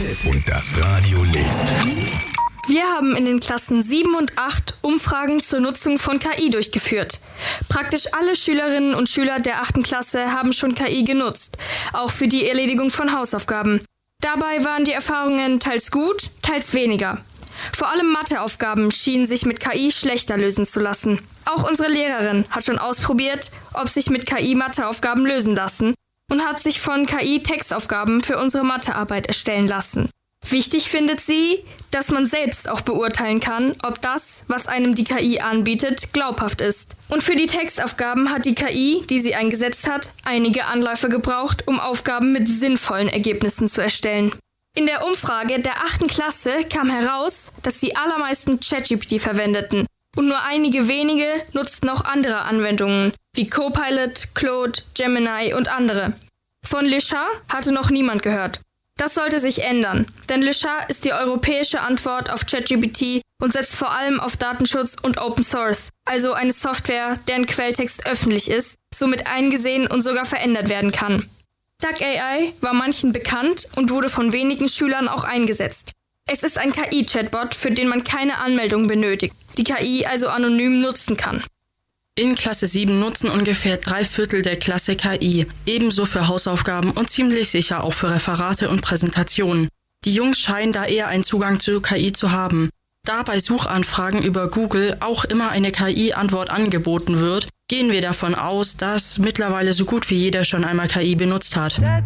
und das Radio lebt. Wir haben in den Klassen 7 und 8 Umfragen zur Nutzung von KI durchgeführt. Praktisch alle Schülerinnen und Schüler der 8. Klasse haben schon KI genutzt, auch für die Erledigung von Hausaufgaben. Dabei waren die Erfahrungen teils gut, teils weniger. Vor allem Matheaufgaben schienen sich mit KI schlechter lösen zu lassen. Auch unsere Lehrerin hat schon ausprobiert, ob sich mit KI Matheaufgaben lösen lassen und hat sich von KI Textaufgaben für unsere Mathearbeit erstellen lassen. Wichtig findet sie, dass man selbst auch beurteilen kann, ob das, was einem die KI anbietet, glaubhaft ist. Und für die Textaufgaben hat die KI, die sie eingesetzt hat, einige Anläufe gebraucht, um Aufgaben mit sinnvollen Ergebnissen zu erstellen. In der Umfrage der 8. Klasse kam heraus, dass die allermeisten ChatGPT verwendeten und nur einige wenige nutzten auch andere Anwendungen, wie Copilot, Claude, Gemini und andere. Von Lusha hatte noch niemand gehört. Das sollte sich ändern, denn Lusha ist die europäische Antwort auf ChatGPT und setzt vor allem auf Datenschutz und Open Source, also eine Software, deren Quelltext öffentlich ist, somit eingesehen und sogar verändert werden kann. DuckAI war manchen bekannt und wurde von wenigen Schülern auch eingesetzt. Es ist ein KI-Chatbot, für den man keine Anmeldung benötigt, die KI also anonym nutzen kann. In Klasse 7 nutzen ungefähr 3/4 der Klasse KI, ebenso für Hausaufgaben und ziemlich sicher auch für Referate und Präsentationen. Die Jungs scheinen da eher einen Zugang zu KI zu haben. Da bei Suchanfragen über Google auch immer eine KI-Antwort angeboten wird, gehen wir davon aus, dass mittlerweile so gut wie jeder schon einmal KI benutzt hat.